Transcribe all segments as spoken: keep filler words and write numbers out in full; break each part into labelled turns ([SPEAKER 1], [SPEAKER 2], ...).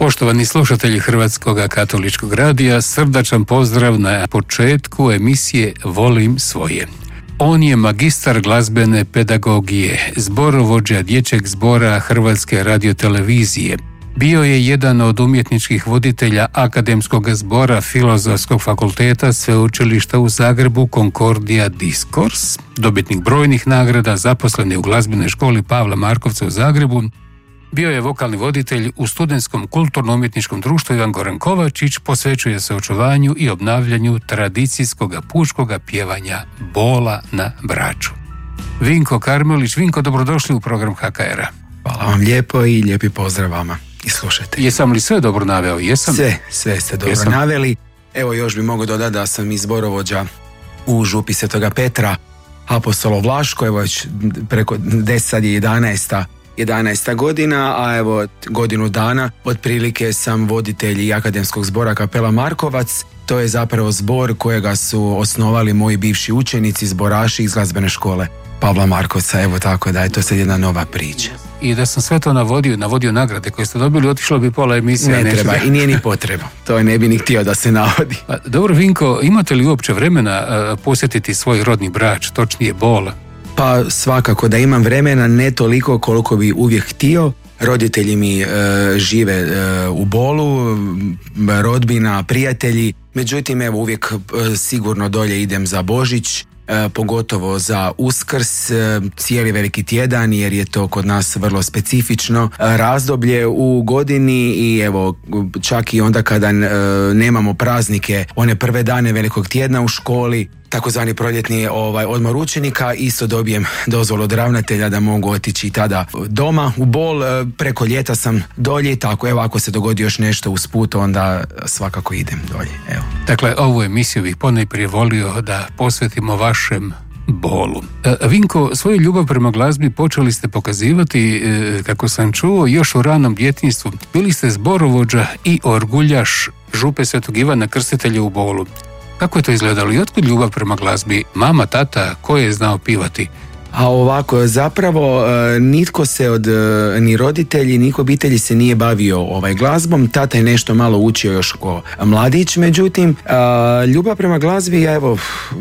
[SPEAKER 1] Poštovani slušatelji Hrvatskog katoličkog radija, srdačan pozdrav na početku emisije Volim svoje. On je magistar glazbene pedagogije, zborovođa dječjeg zbora Hrvatske radiotelevizije. Bio je jedan od umjetničkih voditelja akademskog zbora Filozofskog fakulteta Sveučilišta u Zagrebu Concordia Discourse, dobitnik brojnih nagrada, zaposleni u glazbenoj školi Pavla Markovca u Zagrebu. Bio je vokalni voditelj u studentskom kulturno-umjetničkom društvu Ivan Goran Kovačić, posvećuje se očuvanju i obnavljanju tradicijskog pučkog pjevanja Bola na Braču. Vinko Karmelić. Vinko, dobrodošli u program H K R-a.
[SPEAKER 2] Hvala vam lijepo i lijepi pozdrav vama i slušajte.
[SPEAKER 1] Jesam li sve dobro naveo? Jesam?
[SPEAKER 2] Sve, sve ste dobro Jesam. naveli. Evo još bi mogao dodati da sam i zborovođa u župi Svetoga Petra, Apostolo Vlaško, evo već preko deset, sad je jedanaesta jedanaesta godina, a evo godinu dana otprilike sam voditelj i akademskog zbora Kapela Markovac. To je zapravo zbor kojega su osnovali moji bivši učenici, zboraši iz glazbene škole Pavla Markovca, evo tako da je to sad jedna nova priča.
[SPEAKER 1] I da sam sve to navodio, navodio nagrade koje ste dobili, otišlo bi pola emisije.
[SPEAKER 2] Ne treba i nije ni potreba, to ne bi ni htio da se navodi.
[SPEAKER 1] A, dobro Vinko, imate li uopće vremena a, posjetiti svoj rodni Brač, točnije Bola?
[SPEAKER 2] Pa svakako da imam vremena, ne toliko koliko bi uvijek htio. Roditelji mi e, žive e, u Bolu, rodbina, prijatelji, međutim evo uvijek e, sigurno dolje idem za Božić, e, pogotovo za Uskrs, e, cijeli veliki tjedan, jer je to kod nas vrlo specifično e, razdoblje u godini i evo čak i onda kada e, nemamo praznike, one prve dane velikog tjedna u školi, takozvani proljetni ovaj, odmor učenika, isto dobijem dozvolu od ravnatelja da mogu otići tada doma u Bol, preko ljeta sam dolje i tako, evo ako se dogodi još nešto usput, onda svakako idem dolje, evo.
[SPEAKER 1] Dakle, ovu emisiju bih ponajprije volio da posvetimo vašem Bolu. Vinko, svoju ljubav prema glazbi počeli ste pokazivati, kako sam čuo, još u ranom djetinjstvu. Bili ste zborovođa i orguljaš župe Svetog Ivana Krstitelja u Bolu. Kako je to izgledalo i otkud ljubav prema glazbi? Mama, tata, ko je znao pivati?
[SPEAKER 2] A ovako, zapravo nitko se od, ni roditelji, ni obitelji se nije bavio ovaj glazbom. Tata je nešto malo učio još ko mladić, međutim, ljubav prema glazbi, evo,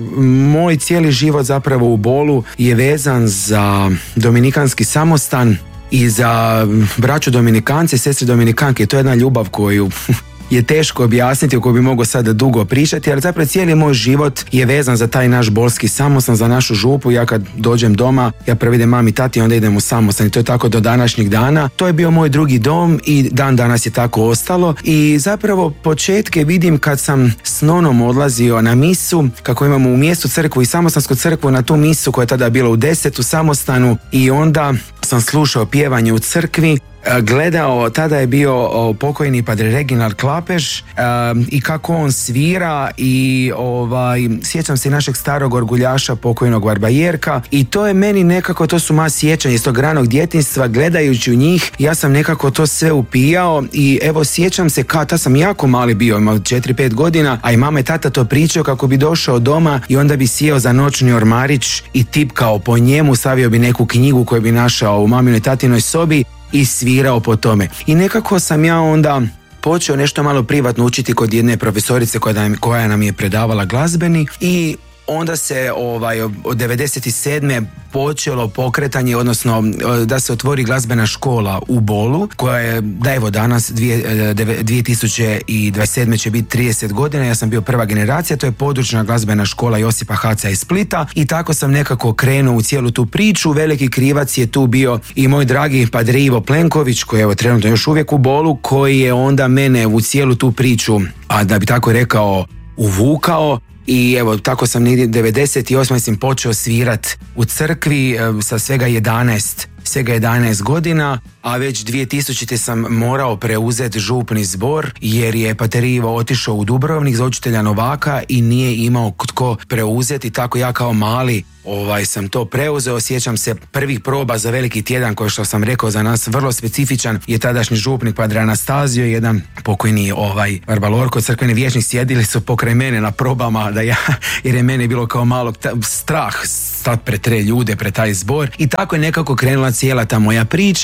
[SPEAKER 2] moj cijeli život zapravo u Bolu je vezan za dominikanski samostan i za braću Dominikance, sestre Dominikanke. To je jedna ljubav koju je teško objasniti, o kojoj bi mogao sada dugo pričati, ali zapravo cijeli moj život je vezan za taj naš bolski samostan, za našu župu. Ja kad dođem doma, ja prvo idem mami, tati, onda idem u samostan i to je tako do današnjeg dana. To je bio moj drugi dom i dan danas je tako ostalo i zapravo početke vidim kad sam s nonom odlazio na misu, kako imamo u mjestu crkvu i samostansku crkvu, na tu misu koja je tada bila u deset u samostanu i onda sam slušao pjevanje u crkvi, gledao, tada je bio pokojni padre Reginald Klapež um, i kako on svira i ovaj, sjećam se našeg starog orguljaša pokojnog Barbajerka i to je meni nekako, to su moja sjećanja iz tog ranog djetinjstva, gledajući u njih ja sam nekako to sve upijao i evo sjećam se kad, ta sam jako mali bio, imao četiri pet godina, a i mama i tata to pričao kako bi došao doma i onda bi sjeo za noćni ormarić i tipkao po njemu, stavio bi neku knjigu koju bi našao u maminoj tatinoj sobi i svirao po tome. I nekako sam ja onda počeo nešto malo privatno učiti kod jedne profesorice koja, koja nam je predavala glazbeni i onda se ovaj, od devedeset sedme počelo pokretanje, odnosno da se otvori glazbena škola u Bolu, koja je, da evo danas dvije tisuće dvadeset sedme će biti trideset godina, ja sam bio prva generacija, to je područna glazbena škola Josipa Haca iz Splita i tako sam nekako krenuo u cijelu tu priču. Veliki krivac je tu bio i moj dragi padre Ivo Plenković, koji je evo trenutno još uvijek u Bolu, koji je onda mene u cijelu tu priču, a da bi tako rekao, uvukao. I evo, tako sam negdje devedeset osme mislim počeo svirat u crkvi sa svega jedanaest, svega jedanaest godina, a već dvije tisućite sam morao preuzeti župni zbor jer je pater Ivo otišao u Dubrovnik za učitelja Novaka i nije imao tko preuzeti, tako ja kao mali ovaj sam to preuzeo. Sjećam se prvih proba za veliki tjedan, koji što sam rekao za nas vrlo specifičan, je tadašnji župnik padre Anastazio, jedan pokojni ovaj Barbalorko, crkveni vijećnik, sjedili su pokraj mene na probama da ja, jer je mene bilo kao malog ta, strah stat pred tre ljude, pred taj zbor i tako je nekako krenula cijela ta moja priča i u glazbenoj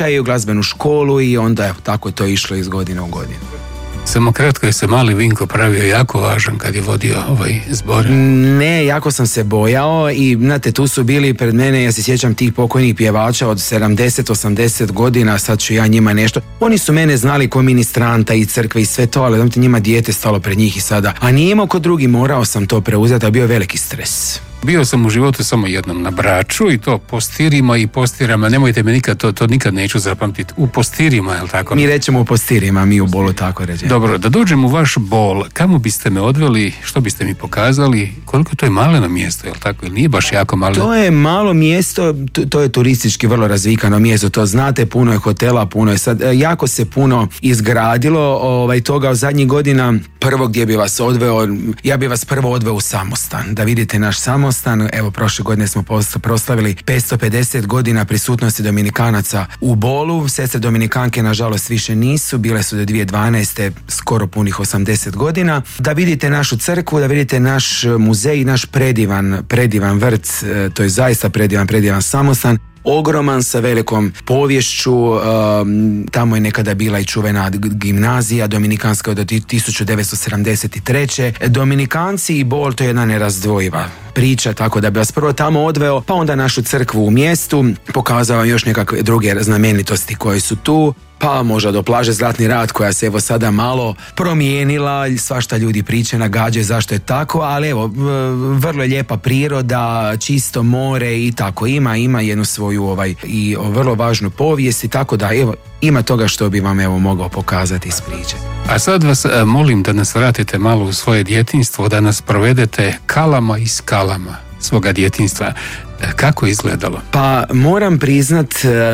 [SPEAKER 2] glazbenu školu i onda evo, tako je to išlo iz godine u godinu.
[SPEAKER 1] Samo kratko, je se mali Vinko pravio jako važan kad je vodio ovaj zbor?
[SPEAKER 2] Ne, jako sam se bojao i znate, tu su bili pred mene, ja se sjećam tih pokojnih pjevača od sedamdeset osamdeset godina, sad ću ja njima nešto. Oni su mene znali ko ministranta i crkve i sve to, ali znate, njima dijete stalo pred njih i sada. A nije imao ko drugi, morao sam to preuzeti, a bio je veliki stres.
[SPEAKER 1] Bio sam u životu samo jednom na Braču i to postirima i postirama, nemojte me nikad, to, to nikad neću zapamtiti, u postirima, je li tako?
[SPEAKER 2] Mi rećemo u postirima, mi u Bolu tako ređemo.
[SPEAKER 1] Dobro, da dođem u vaš Bol, kamo biste me odveli, što biste mi pokazali, koliko to je maleno mjesto, je li tako, ili nije baš jako maleno?
[SPEAKER 2] To je malo mjesto, to, to je turistički vrlo razvikano mjesto, to znate, puno je hotela, puno je sad, jako se puno izgradilo, ovaj, toga od zadnjih godina, prvo gdje bi vas odveo, ja bi vas prvo odveo u samostan, da vidite naš samostan. Evo, prošle godine smo proslavili petsto pedeset godina prisutnosti Dominikanaca u Bolu. Sestre Dominikanke nažalost više nisu, bile su do dvije tisuće dvanaeste skoro punih osamdeset godina. Da vidite našu crkvu, da vidite naš muzej i naš predivan, predivan vrt, to je zaista predivan, predivan samostan. Ogroman, sa velikom povješću, um, tamo je nekada bila i čuvena gimnazija dominikanska od tisuću devetsto sedamdeset treće. Dominikanci i Bol, to je jedna nerazdvojiva priča, tako da bi vas prvo tamo odveo, pa onda našu crkvu u mjestu, pokazao još nekakve druge znamenitosti koje su tu, pa možda do plaže Zlatni rat koja se evo sada malo promijenila, svašta ljudi priče, nagađaju zašto je tako, ali evo, vrlo je lijepa priroda, čisto more i tako, ima, ima jednu svoju ovaj, i vrlo važnu povijest i tako da evo, ima toga što bi vam evo mogao pokazati iz priče.
[SPEAKER 1] A sad vas molim da nas vratite malo u svoje djetinjstvo, da nas provedete kalama i skalama svoga djetinjstva. Kako je izgledalo?
[SPEAKER 2] Pa moram priznat,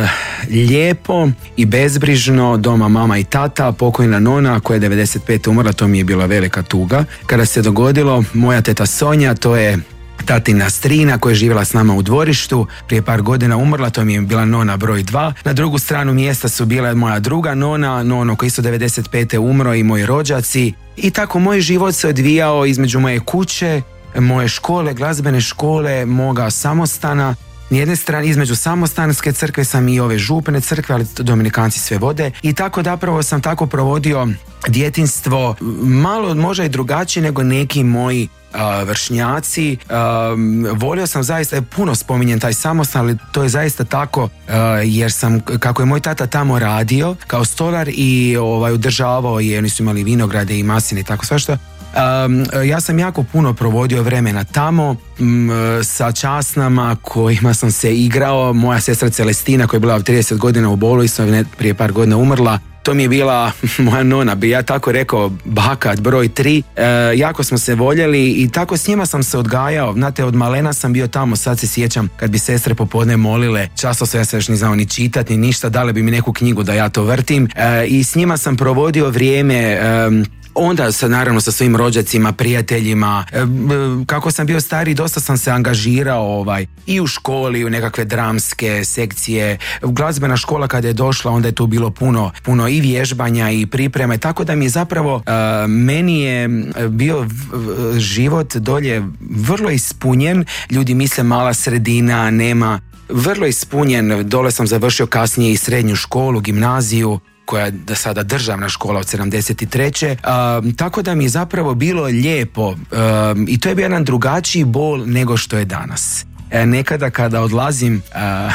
[SPEAKER 2] lijepo i bezbrižno, doma mama i tata, pokojna nona koja je devedeset pete umrla, to mi je bila velika tuga. Kada se dogodilo, moja teta Sonja, to je tatina strina koja je živjela s nama u dvorištu, prije par godina umrla, to mi je bila nona broj dva. Na drugu stranu mjesta su bila moja druga nona, nono koji isto devedeset pete umro i moji rođaci. I tako moj život se odvijao između moje kuće, moje škole, glazbene škole, moga samostana. Nijedne strane, između samostanske crkve sam i ove župne crkve, ali Dominikanci sve vode. I tako zapravo sam tako provodio djetinjstvo, malo možda i drugačije nego neki moji Uh, vršnjaci. Uh, volio sam zaista, puno spominjem taj samostan, ali to je zaista tako uh, jer sam, kako je moj tata tamo radio kao stolar i ovaj, održavao je, oni su imali vinograde i masline i tako svašta. Um, ja sam jako puno provodio vremena tamo um, sa časnama kojima sam se igrao. Moja sestra Celestina koja je bila trideset godina u Bolu i sam prije par godina umrla. To mi je bila moja nona, bi ja tako rekao, bakat broj tri. E, jako smo se voljeli i tako s njima sam se odgajao. Znate, od malena sam bio tamo, sad se sjećam kad bi sestre popodne molile, často se ja se još ni znao ni čitati ni ništa, dale bi mi neku knjigu da ja to vrtim. E, I s njima sam provodio vrijeme, e, onda sa, naravno sa svojim rođacima, prijateljima. E, kako sam bio stariji, dosta sam se angažirao ovaj, i u školi, u nekakve dramske sekcije. Glazbena škola kada je došla, onda je tu bilo puno, puno i vježbanja i pripreme, tako da mi je zapravo, e, meni je bio v, v, život dolje vrlo ispunjen. Ljudi misle mala sredina, nema, vrlo ispunjen. Dole sam završio kasnije i srednju školu, gimnaziju, koja je da sada državna škola od sedamdeset treće. Um, tako da mi je zapravo bilo lijepo um, i to je bio jedan drugačiji Bol nego što je danas. E, nekada kada odlazim uh,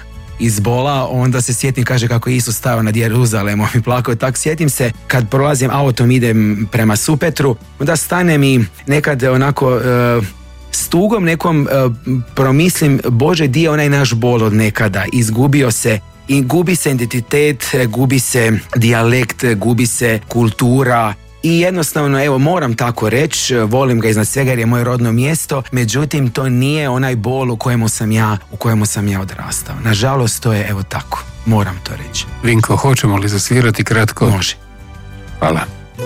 [SPEAKER 2] iz Bola, onda se sjetim, kaže kako je Isus stao nad Jeruzalemom i plakao, tak sjetim se kad prolazim autom, idem prema Supetru, onda stanem i nekad onako uh, s tugom nekom uh, promislim, Bože, di je onaj naš Bol od nekada, izgubio se. I gubi se identitet, gubi se dijalekt, gubi se kultura i jednostavno, evo, moram tako reći, volim ga iznad svega jer je moje rodno mjesto, međutim to nije onaj Bol u kojemu sam ja, u kojemu sam ja odrastao. Nažalost, to je evo tako, moram to reći.
[SPEAKER 1] Vinko, hoćemo li zasvirati kratko?
[SPEAKER 2] Može.
[SPEAKER 1] Hvala.